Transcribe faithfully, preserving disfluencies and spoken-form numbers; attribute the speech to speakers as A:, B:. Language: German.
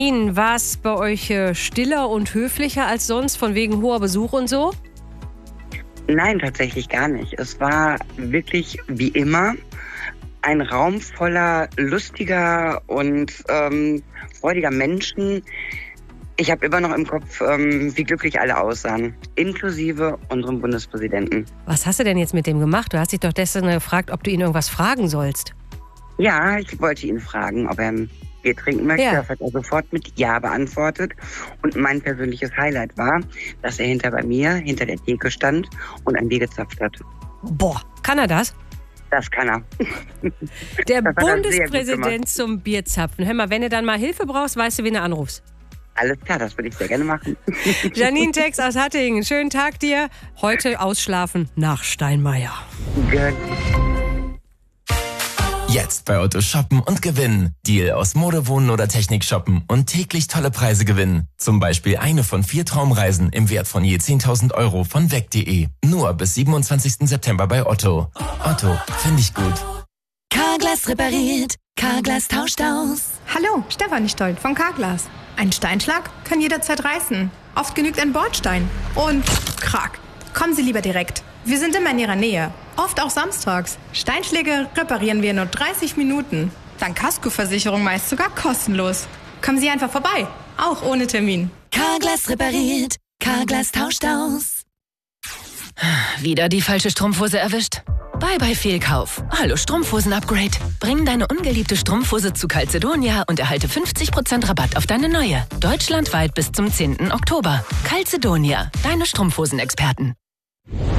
A: War es bei euch äh, stiller und höflicher als sonst, von wegen hoher Besuch und so?
B: Nein, tatsächlich gar nicht. Es war wirklich wie immer ein Raum voller lustiger und ähm, freudiger Menschen. Ich habe immer noch im Kopf, ähm, wie glücklich alle aussahen, inklusive unserem Bundespräsidenten.
A: Was hast du denn jetzt mit dem gemacht? Du hast dich doch gestern gefragt, ob du ihn irgendwas fragen sollst.
B: Ja, ich wollte ihn fragen, ob er ein Bier trinken möchte.
A: Ja.
B: Das hat er sofort mit Ja beantwortet. Und mein persönliches Highlight war, dass er hinter bei mir, hinter der Theke stand und ein Bier gezapft hat.
A: Boah, kann er das?
B: Das kann er.
A: Der
B: Das hat er sehr gut
A: Bundespräsident
B: gemacht.
A: zum Bierzapfen. Hör mal, wenn du dann mal Hilfe brauchst, weißt du, wen du anrufst.
B: Alles klar, das würde ich sehr gerne machen.
A: Janine Tex aus Hattingen, schönen Tag dir. Heute ausschlafen nach Steinmeier.
B: Gut.
C: Jetzt bei Otto shoppen und gewinnen. Deal aus Mode, Wohnen oder Technik shoppen und täglich tolle Preise gewinnen. Zum Beispiel eine von vier Traumreisen im Wert von je zehntausend Euro von weg punkt de. Nur bis siebenundzwanzigsten September bei Otto. Otto, finde ich gut.
D: Carglass repariert, Carglass tauscht aus.
E: Hallo, Stefanie Stolt von Carglass. Ein Steinschlag kann jederzeit reißen. Oft genügt ein Bordstein. Und krack. Kommen Sie lieber direkt. Wir sind immer in Ihrer Nähe. Oft auch samstags. Steinschläge reparieren wir in nur dreißig Minuten. Dank Kaskoversicherung meist sogar kostenlos. Kommen Sie einfach vorbei. Auch ohne Termin.
D: Carglass repariert, Carglass tauscht aus.
F: Wieder die falsche Strumpfhose erwischt? Bye bye Fehlkauf. Hallo Strumpfhosen-Upgrade. Bring deine ungeliebte Strumpfhose zu Calzedonia und erhalte fünfzig Prozent Rabatt auf deine neue. Deutschlandweit bis zum zehnten Oktober. Calzedonia, deine Strumpfhosen-Experten.